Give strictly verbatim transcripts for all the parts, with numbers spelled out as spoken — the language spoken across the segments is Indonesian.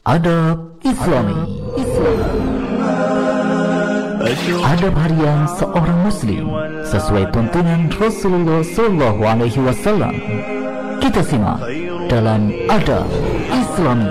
Adab Islami. Adab harian seorang muslim sesuai tuntunan Rasulullah Sallallahu Alaihi Wasallam. Kita simak dalam Adab Islami.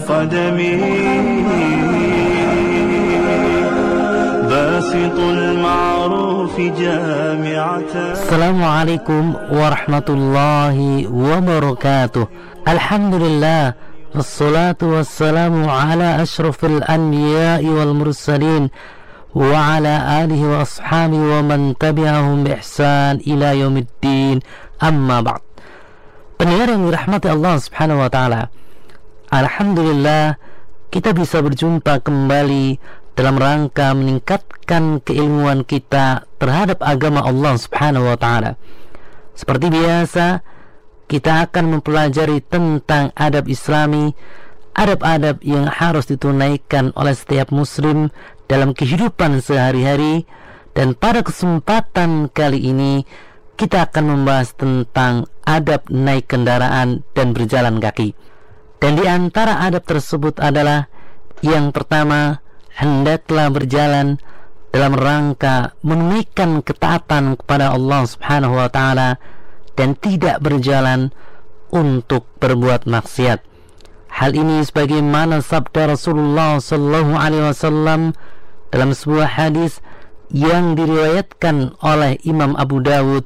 Assalamualaikum warahmatullahi wabarakatuh. Alhamdulillah, wassalatu wassalamu ala ashrafil anbiya'i wal mursalin wa ala alihi wa ashabihi wa man tabi'ahum bi ihsan ila yaumiddin. Amma ba'd. Pendengar yang dirahmati Allah Subhanahu wa taala, alhamdulillah kita bisa berjumpa kembali dalam rangka meningkatkan keilmuan kita terhadap agama Allah Subhanahu wa taala. Seperti biasa, kita akan mempelajari tentang adab Islami, adab-adab yang harus ditunaikan oleh setiap muslim dalam kehidupan sehari-hari. Dan pada kesempatan kali ini kita akan membahas tentang adab naik kendaraan dan berjalan kaki. Dan di antara adab tersebut adalah yang pertama, hendaklah berjalan dalam rangka menunaikan ketaatan kepada Allah Subhanahu wa taala dan tidak berjalan untuk berbuat maksiat. Hal ini sebagaimana sabda Rasulullah sallallahu alaihi wasallam dalam sebuah hadis yang diriwayatkan oleh Imam Abu Dawud,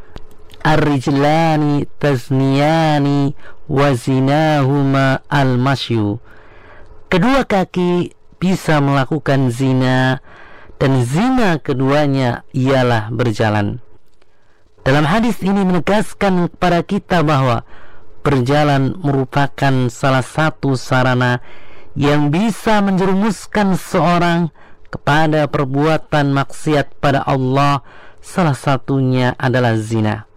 ar-rijlani tazniyani wa zinahuma al-masyu. Kedua kaki bisa melakukan zina dan zina keduanya ialah berjalan. Dalam hadis ini menegaskan kepada kita bahwa berjalan merupakan salah satu sarana yang bisa menjerumuskan seorang kepada perbuatan maksiat pada Allah. Salah satunya adalah zina.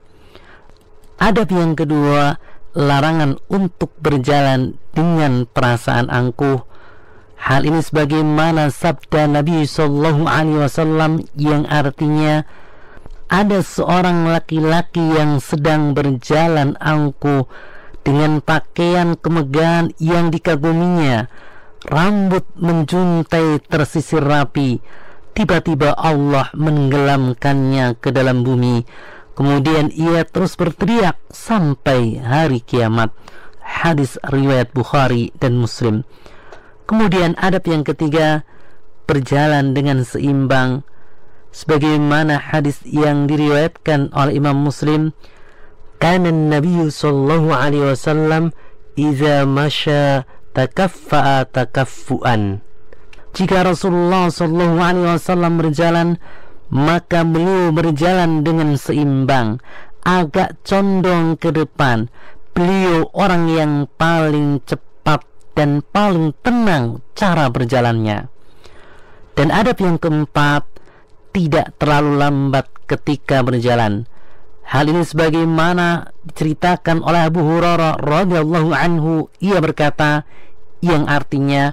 Adab yang kedua, larangan untuk berjalan dengan perasaan angkuh. Hal ini sebagaimana sabda Nabi Sallallahu Alaihi Wasallam yang artinya, ada seorang laki-laki yang sedang berjalan angkuh dengan pakaian kemegahan yang dikaguminya, rambut menjuntai tersisir rapi. Tiba-tiba Allah menenggelamkannya ke dalam bumi. Kemudian ia terus berteriak sampai hari kiamat. Hadis riwayat Bukhari dan Muslim. Kemudian adab yang ketiga, berjalan dengan seimbang. Sebagaimana hadis yang diriwayatkan oleh Imam Muslim, kana Nabi sallallahu alaihi wasallam idza masya takaffa'a takaffuan. Jika Rasulullah sallallahu alaihi wasallam berjalan, maka beliau berjalan dengan seimbang, agak condong ke depan. Beliau orang yang paling cepat dan paling tenang cara berjalannya. Dan adab yang keempat, tidak terlalu lambat ketika berjalan. Hal ini sebagaimana diceritakan oleh Abu Hurairah radhiyallahu anhu, ia berkata, yang artinya,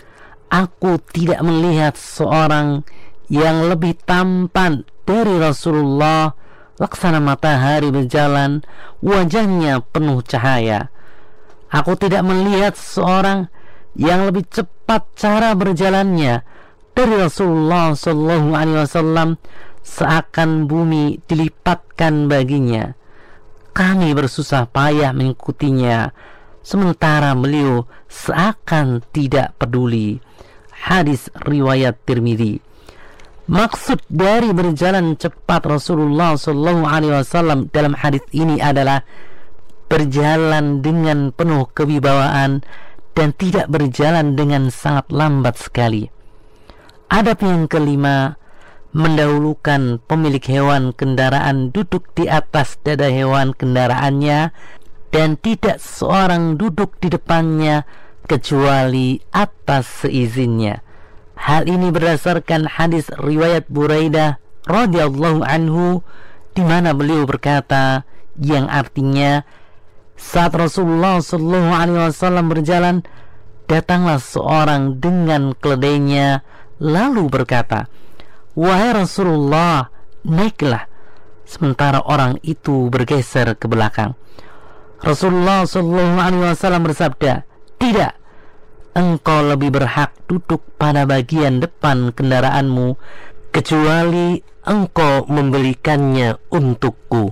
aku tidak melihat seorang yang lebih tampan dari Rasulullah, laksana matahari berjalan, wajahnya penuh cahaya. Aku tidak melihat seorang yang lebih cepat cara berjalannya dari Rasulullah sallallahu alaihi wasallam, seakan bumi dilipatkan baginya. Kami bersusah payah mengikutinya, sementara beliau seakan tidak peduli. Hadis riwayat Tirmidzi. Maksud dari berjalan cepat Rasulullah sallallahu alaihi wasallam dalam hadis ini adalah berjalan dengan penuh kewibawaan dan tidak berjalan dengan sangat lambat sekali. Adab yang kelima, mendahulukan pemilik hewan kendaraan duduk di atas dada hewan kendaraannya dan tidak seorang duduk di depannya kecuali atas seizinnya. Hal ini berdasarkan hadis riwayat Buraidah radhiyallahu anhu, di mana beliau berkata, yang artinya, saat Rasulullah sallallahu alaihi wasallam berjalan, datanglah seorang dengan keledainya lalu berkata, wahai Rasulullah, naiklah. Sementara orang itu bergeser ke belakang. Rasulullah sallallahu alaihi wasallam bersabda, tidak, engkau lebih berhak duduk pada bagian depan kendaraanmu kecuali engkau membelikannya untukku.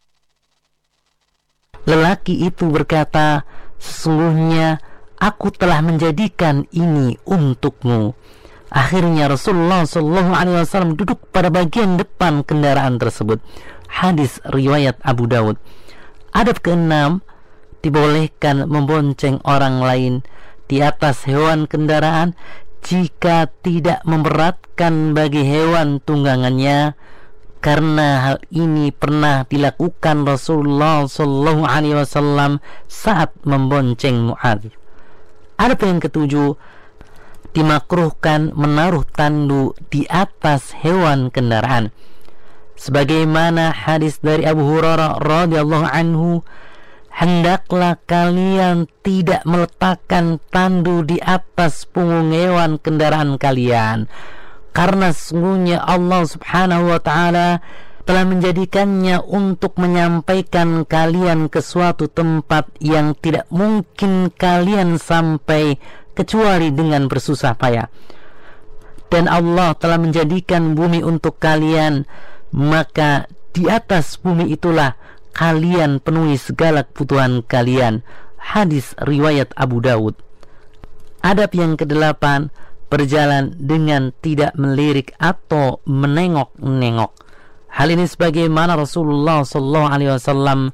Lelaki itu berkata, sesungguhnya aku telah menjadikan ini untukmu. Akhirnya Rasulullah shallallahu alaihi wasallam duduk pada bagian depan kendaraan tersebut. Hadis riwayat Abu Dawud. Adab keenam, dibolehkan membonceng orang lain di atas hewan kendaraan jika tidak memberatkan bagi hewan tunggangannya, karena hal ini pernah dilakukan Rasulullah shallallahu alaihi wasallam saat membonceng Mu'adz. Adab yang ketujuh, dimakruhkan menaruh tandu di atas hewan kendaraan. Sebagaimana hadis dari Abu Hurairah radhiyallahu anhu, hendaklah kalian tidak meletakkan tandu di atas punggung hewan kendaraan kalian, karena sesungguhnya Allah subhanahu wa ta'ala telah menjadikannya untuk menyampaikan kalian ke suatu tempat yang tidak mungkin kalian sampai kecuali dengan bersusah payah. Dan Allah telah menjadikan bumi untuk kalian, maka di atas bumi itulah kalian penuhi segala kebutuhan kalian. Hadis riwayat Abu Dawud. Adab yang kedelapan, berjalan dengan tidak melirik atau menengok-nengok. Hal ini sebagaimana Rasulullah shallallahu alaihi wasallam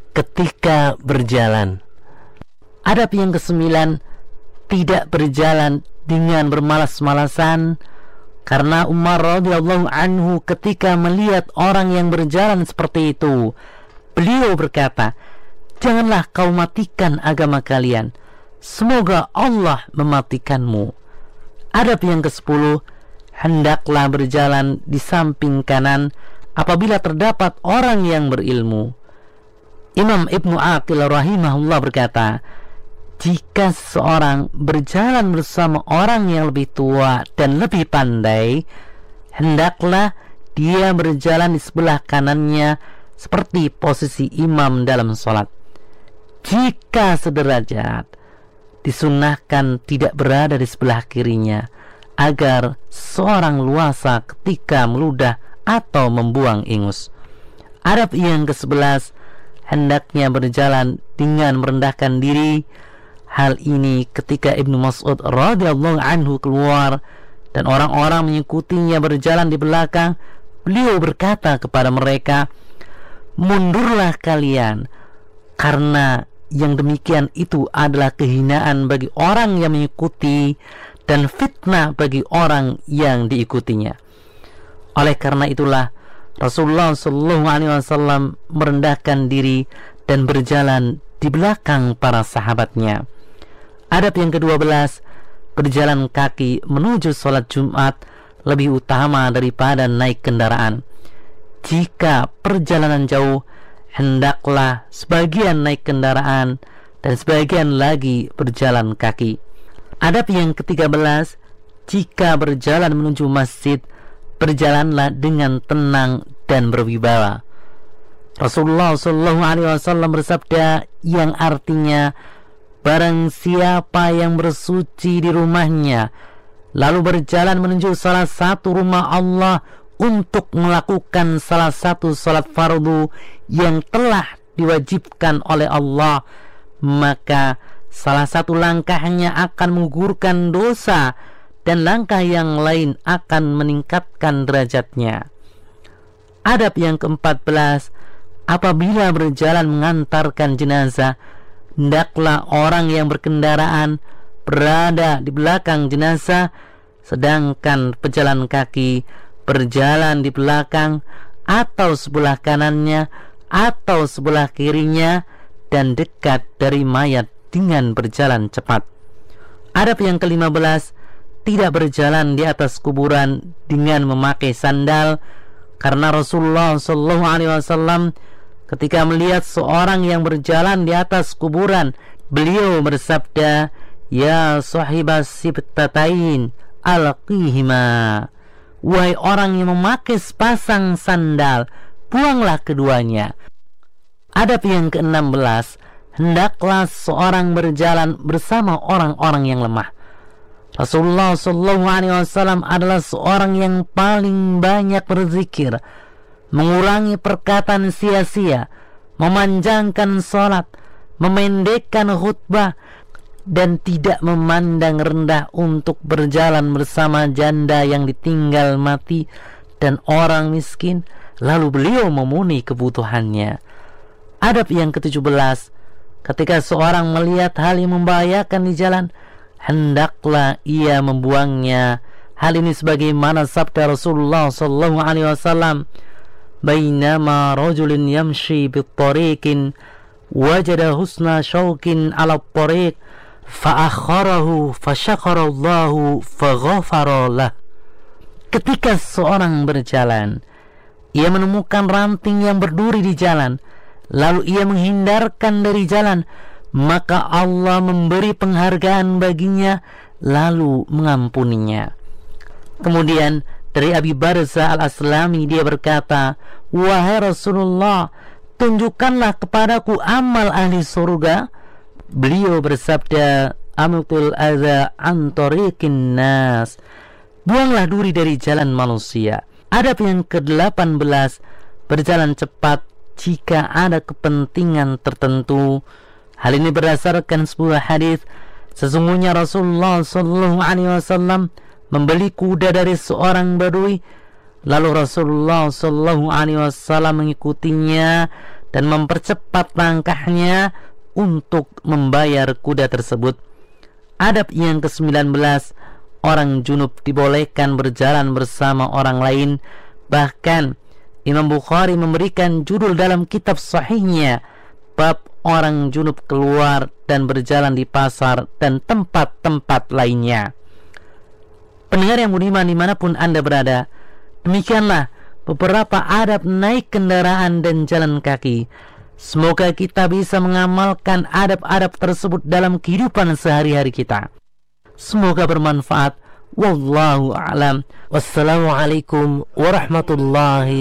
ketika berjalan. Adab yang kesembilan, tidak berjalan dengan bermalas-malasan, karena Umar radhiyallahu anhu ketika melihat orang yang berjalan seperti itu, beliau berkata, janganlah kau matikan agama kalian, semoga Allah mematikanmu. Adab yang kesepuluh, hendaklah berjalan di samping kanan apabila terdapat orang yang berilmu. Imam Ibnu Aqil rahimahullah berkata, jika seseorang berjalan bersama orang yang lebih tua dan lebih pandai, hendaklah dia berjalan di sebelah kanannya seperti posisi imam dalam sholat. Jika sederajat, disunnahkan tidak berada di sebelah kirinya, agar seorang luasa ketika meludah atau membuang ingus. Adab yang kesebelas, hendaknya berjalan dengan merendahkan diri. Hal ini ketika Ibnu Mas'ud radhiyallahu anhu keluar dan orang-orang mengikutinya berjalan di belakang, beliau berkata kepada mereka, mundurlah kalian, karena yang demikian itu adalah kehinaan bagi orang yang mengikuti dan fitnah bagi orang yang diikutinya. Oleh karena itulah Rasulullah shallallahu alaihi wasallam merendahkan diri dan berjalan di belakang para sahabatnya. Adab yang kedua belas, berjalan kaki menuju sholat Jumat lebih utama daripada naik kendaraan. Jika perjalanan jauh, hendaklah sebagian naik kendaraan dan sebagian lagi berjalan kaki. Adab yang ketiga belas, jika berjalan menuju masjid, berjalanlah dengan tenang dan berwibawa. Rasulullah shallallahu alaihi wasallam bersabda yang artinya, barang siapa yang bersuci di rumahnya lalu berjalan menuju salah satu rumah Allah untuk melakukan salah satu salat fardu yang telah diwajibkan oleh Allah, maka salah satu langkahnya akan menggugurkan dosa dan langkah yang lain akan meningkatkan derajatnya. Adab yang keempat belas, apabila berjalan mengantarkan jenazah, hendaklah orang yang berkendaraan berada di belakang jenazah, sedangkan pejalan kaki berjalan di belakang atau sebelah kanannya atau sebelah kirinya dan dekat dari mayat dengan berjalan cepat. Adab yang kelima belas, tidak berjalan di atas kuburan dengan memakai sandal, karena Rasulullah shallallahu alaihi wasallam ketika melihat seorang yang berjalan di atas kuburan, beliau bersabda, ya sahibas sibtatain alqihima, wahai orang yang memakai sepasang sandal, buanglah keduanya. Adab yang keenam belas, hendaklah seorang berjalan bersama orang-orang yang lemah. Rasulullah Shallallahu Alaihi Wasallam adalah seorang yang paling banyak berzikir, mengurangi perkataan sia-sia, memanjangkan sholat, memendekkan khutbah, dan tidak memandang rendah untuk berjalan bersama janda yang ditinggal mati dan orang miskin, lalu beliau memenuhi kebutuhannya. Adab yang ketujuh belas, ketika seorang melihat hal yang membahayakan di jalan, hendaklah ia membuangnya. Hal ini sebagaimana sabda Rasulullah sallallahu alaihi wasallam, "Bainama rajulun yamshi bit-tariqin wajada husna syaukin 'ala at-tariq fa akharahu fa syakarallahu fa ghafara lah." Ketika seorang berjalan, ia menemukan ranting yang berduri di jalan, lalu ia menghindarkan dari jalan, maka Allah memberi penghargaan baginya lalu mengampuninya. Kemudian dari Abi Barzah Al-Aslami, dia berkata, "Wahai Rasulullah, tunjukkanlah kepadaku amal ahli surga." Beliau bersabda, "Amtul adza an tariqin nas." Buanglah duri dari jalan manusia. Adab yang kedelapan belas, berjalan cepat jika ada kepentingan tertentu. Hal ini berdasarkan sebuah hadis. Sesungguhnya Rasulullah Sallallahu Alaihi Wasallam membeli kuda dari seorang badui, lalu Rasulullah Sallallahu Alaihi Wasallam mengikutinya dan mempercepat langkahnya untuk membayar kuda tersebut. Adab yang kesembilan belas, orang junub dibolehkan berjalan bersama orang lain. Bahkan Imam Bukhari memberikan judul dalam kitab sahihnya, bab orang junub keluar dan berjalan di pasar dan tempat-tempat lainnya. Pendengar yang budiman dimanapun Anda berada, demikianlah beberapa adab naik kendaraan dan jalan kaki. Semoga kita bisa mengamalkan adab-adab tersebut dalam kehidupan sehari-hari kita. Semoga bermanfaat. Wallahu a'lam. Wassalamualaikum warahmatullahi